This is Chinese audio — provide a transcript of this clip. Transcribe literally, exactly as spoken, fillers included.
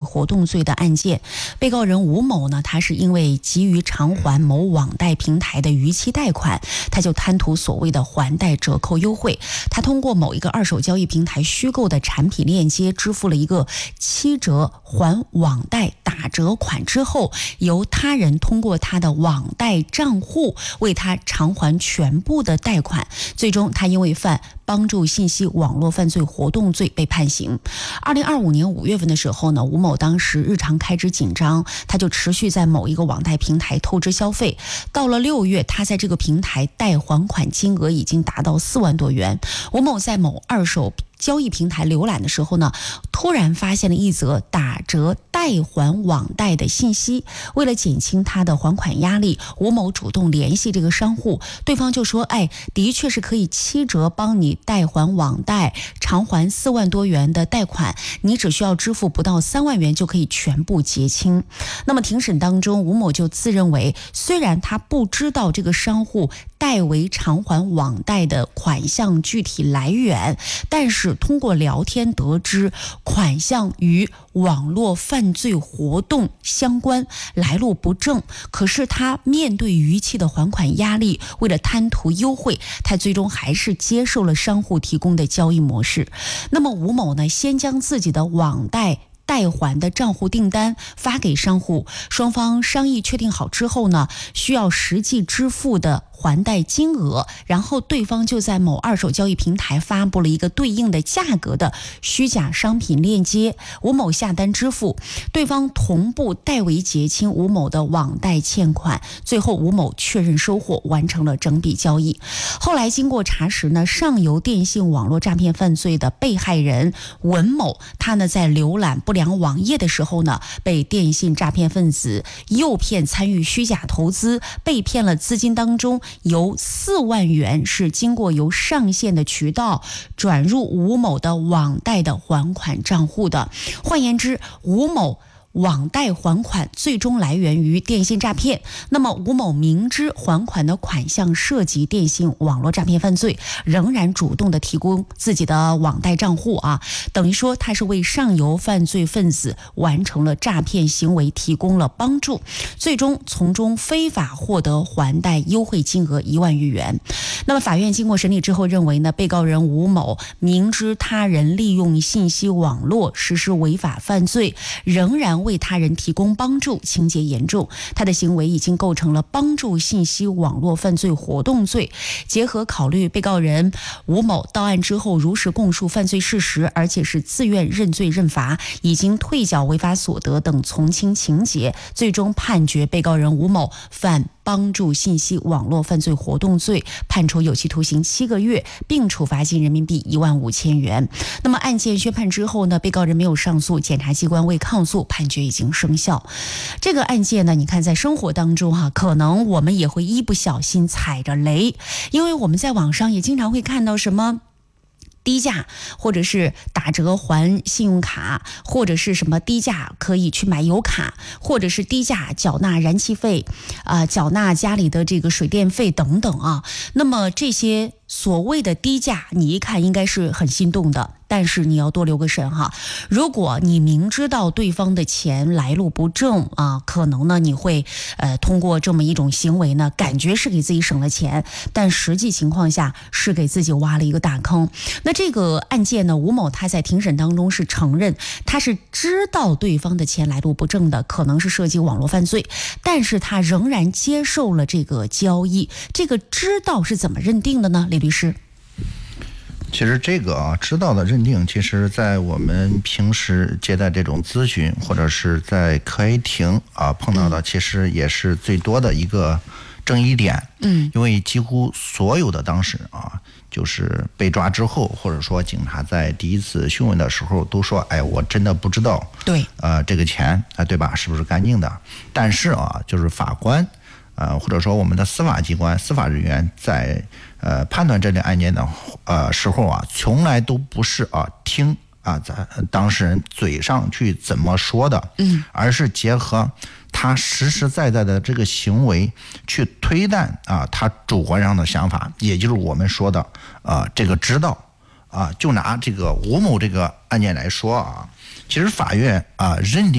活动罪的案件。被告人吴某呢，他是因为急于偿还某网贷平台的逾期贷款，他就贪图所谓的还贷折扣优惠，他通过某一个二手交易平台虚构的产品链接支付了一个七折还网贷打折款之后，由他人通过他的网贷账户为他偿还全部的贷款，最终他因为犯帮助信息网络犯罪活动罪被判刑。二零二五年五月份的时候呢，吴某当时日常开支紧张，他就持续在某一个网贷平台透支消费。到了六月，他在这个平台贷还款金额已经达到四万多元。吴某在某二手交易平台浏览的时候呢，突然发现了一则打折代还网贷的信息。为了减轻他的还款压力，吴某主动联系这个商户，对方就说：“哎，的确是可以七折帮你代还网贷，偿还四万多元的贷款，你只需要支付不到三万元就可以全部结清。”那么庭审当中，吴某就自认为，虽然他不知道这个商户代为偿还网贷的款项具体来源，但是通过聊天得知款项与网络犯罪活动相关，来路不正。可是他面对逾期的还款压力，为了贪图优惠，他最终还是接受了商户提供的交易模式。那么吴某呢，先将自己的网贷代还的账户订单发给商户，双方商议确定好之后呢，需要实际支付的还贷金额，然后对方就在某二手交易平台发布了一个对应的价格的虚假商品链接，吴某下单支付，对方同步代为结清吴某的网贷欠款，最后吴某确认收货，完成了整笔交易。后来经过查实呢，上游电信网络诈骗犯罪的被害人文某，他呢在浏览不良网页的时候呢，被电信诈骗分子诱骗参与虚假投资，被骗了资金当中由四万元是经过由上线的渠道转入吴某的网贷的还款账户的。换言之，吴某网贷还款最终来源于电信诈骗，那么吴某明知还款的款项涉及电信网络诈骗犯罪，仍然主动的提供自己的网贷账户啊，等于说他是为上游犯罪分子完成了诈骗行为提供了帮助，最终从中非法获得还贷优惠金额一万余元。那么法院经过审理之后认为呢，被告人吴某明知他人利用信息网络实施违法犯罪，仍然为他人提供帮助，情节严重，他的行为已经构成了帮助信息网络犯罪活动罪。结合考虑被告人吴某到案之后如实供述犯罪事实，而且是自愿认罪认罚，已经退缴违法所得等从轻情节，最终判决被告人吴某犯帮助信息网络犯罪活动罪，判处有期徒刑七个月，并处罚金人民币一万五千元。那么案件宣判之后呢，被告人没有上诉，检察机关未抗诉，判决已经生效。这个案件呢，你看在生活当中哈、啊，可能我们也会一不小心踩着雷，因为我们在网上也经常会看到什么低价，或者是打折还信用卡，或者是什么低价可以去买油卡，或者是低价缴纳燃气费，啊、呃，缴纳家里的这个水电费等等啊。那么这些所谓的低价，你一看应该是很心动的，但是你要多留个神哈。如果你明知道对方的钱来路不正啊，可能呢你会呃通过这么一种行为呢，感觉是给自己省了钱，但实际情况下是给自己挖了一个大坑。那这个案件呢，吴某他在庭审当中是承认他是知道对方的钱来路不正的，可能是涉及网络犯罪，但是他仍然接受了这个交易。这个知道是怎么认定的呢？李律师。 其实这个啊，知道的认定，其实在我们平时接待这种咨询，或者是在可以庭啊碰到的，其实也是最多的一个争议点。嗯，因为几乎所有的当事啊，就是被抓之后，或者说警察在第一次讯问的时候，都说：“哎，我真的不知道，对，呃，这个钱啊，对吧，是不是干净的？”但是啊，就是法官。呃，或者说我们的司法机关、司法人员在呃判断这类案件的呃时候啊，从来都不是啊听啊咱当事人嘴上去怎么说的，嗯，而是结合他实实在在的这个行为去推断啊他主观上的想法，也就是我们说的啊这个知道啊。就拿这个吴某这个案件来说啊，其实法院啊认定。